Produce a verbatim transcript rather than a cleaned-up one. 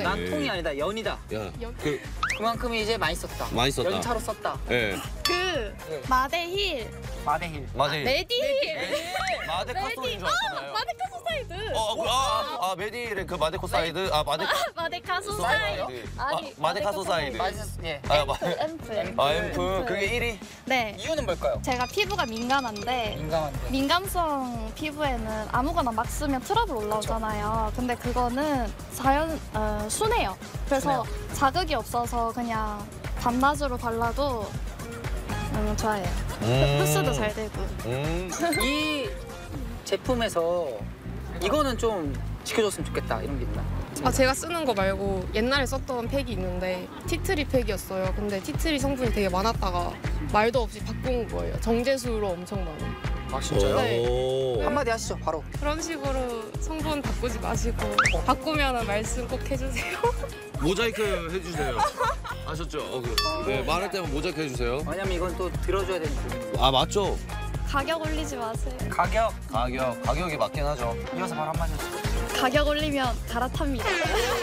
난 통이 아니다, 연이다. 야, 그 그만큼 이제 많이 썼다. 많이 썼다. 연차로 썼다. 예. 그 마데힐, 마데힐. 맞아요. 메디힐, 마데카소인 줄 알았잖아요. 마데카소사이드. 어, 그, 아, 아, 아, 메디의 그 마데코사이드, 아, 마데 마데카소사이드. 아니, 마데카소사이드. 마이너스, 예. 아, 마, 앰플. 아, 앰프. 그게 일 위? 네. 이유는 뭘까요? 제가 피부가 민감한데 민감한데. 민감성 피부에는 아무거나 막 쓰면 트러블 올라오잖아요. 근데 그거는 자연 어, 순해요. 그래서 자극이 없어서 그냥 밤낮으로 발라도 너무 좋아해요. 음. 흡수도 잘 되고. 음. 이 제품에서 이거는 좀 지켜줬으면 좋겠다, 이런 게 있나? 아, 제가 쓰는 거 말고 옛날에 썼던 팩이 있는데 티트리 팩이었어요. 근데 티트리 성분이 되게 많았다가 말도 없이 바꾼 거예요. 정제수로 엄청 많은. 아, 진짜요? 네. 오. 한마디 하시죠, 바로. 그런 식으로 성분 바꾸지 마시고 바꾸면 말씀 꼭 해주세요. 모자이크 해주세요. 아셨죠? 어, 그, 네, 말할 때만 모자이크 해주세요. 왜냐면 이건 또 들어줘야 되는 부분이고. 아, 맞죠? 가격 올리지 마세요. 가격. 가격, 가격이 맞긴 하죠. 이어서 바로 한마디 해주세요. 가격 올리면 갈아탑니다.